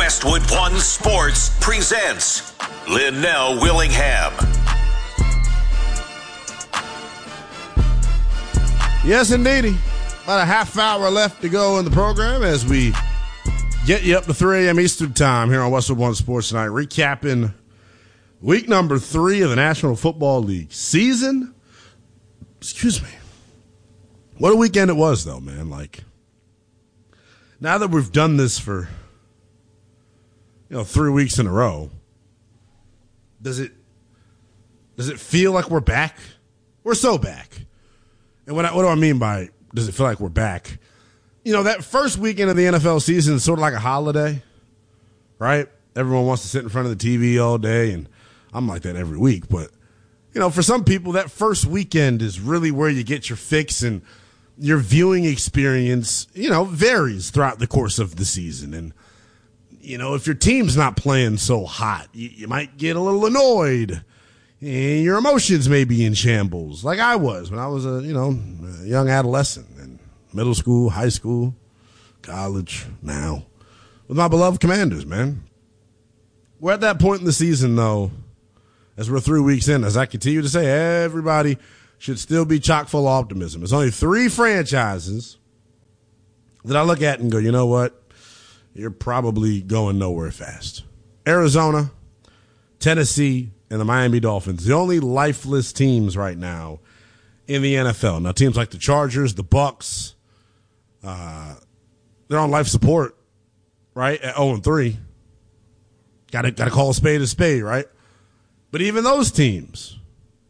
Westwood One Sports presents Linnell Willingham. Yes, indeedy. About a half hour left to go in the program as we get you up to 3 a.m. Eastern time here on Westwood One Sports tonight, recapping week number 3 of the National Football League season. Excuse me. What a weekend it was, though, man. Like, now that we've done this for, 3 weeks in a row, does it feel like we're back? We're so back. And what do I mean by does it feel like we're back? That first weekend of the NFL season is sort of like a holiday, right? Everyone wants to sit in front of the TV all day, and I'm like that every week. But, for some people, that first weekend is really where you get your fix, and your viewing experience, varies throughout the course of the season. And, if your team's not playing so hot, you might get a little annoyed. And your emotions may be in shambles, like I was when I was a young adolescent in middle school, high school, college, now with my beloved Commanders, man. We're at that point in the season, though, as we're 3 weeks in, as I continue to say, everybody should still be chock full of optimism. There's only 3 franchises that I look at and go, you know what? You're probably going nowhere fast. Arizona, Tennessee, and the Miami Dolphins, the only lifeless teams right now in the NFL. Now, teams like the Chargers, the Bucks, they're on life support, right, at 0-3. Got to call a spade, right? But even those teams,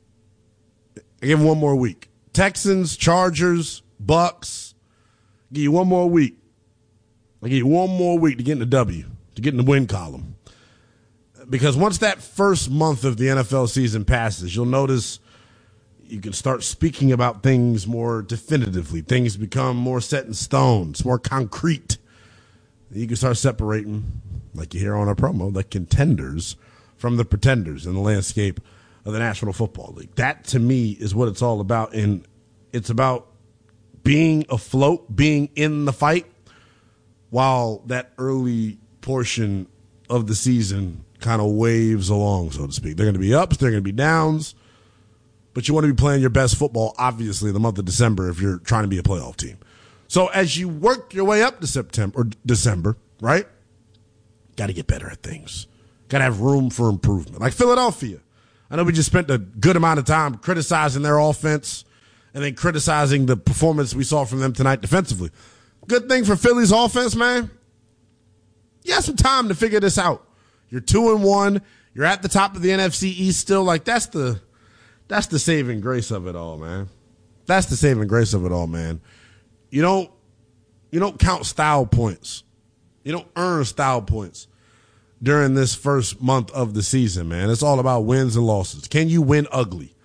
I give them one more week. Texans, Chargers, Bucks, I give you one more week. I give you one more week to get in the W, to get in the win column. Because once that first month of the NFL season passes, you'll notice you can start speaking about things more definitively. Things become more set in stone. It's more concrete. You can start separating, like you hear on our promo, the contenders from the pretenders in the landscape of the National Football League. That, to me, is what it's all about. And it's about being afloat, being in the fight, while that early portion of the season kind of waves along, so to speak. They're going to be ups, they're going to be downs, but you want to be playing your best football, obviously, in the month of December if you're trying to be a playoff team. So as you work your way up to September or December, right, got to get better at things. Got to have room for improvement. Like Philadelphia. I know we just spent a good amount of time criticizing their offense and then criticizing the performance we saw from them tonight defensively. Good thing for Philly's offense, man. You have some time to figure this out. You're 2-1. You're at the top of the NFC East still. Like, that's the saving grace of it all, man. That's the saving grace of it all, man. You don't count style points. You don't earn style points during this first month of the season, man. It's all about wins and losses. Can you win ugly?